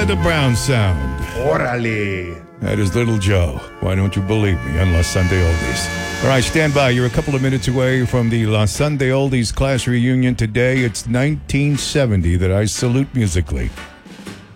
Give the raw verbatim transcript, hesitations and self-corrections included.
the Brown sound. Orale. That is Little Joe. Why don't you believe me on La Sunday Oldies? All right, stand by. You're a couple of minutes away from the La Sunday Oldies class reunion today. It's nineteen seventy that I salute musically.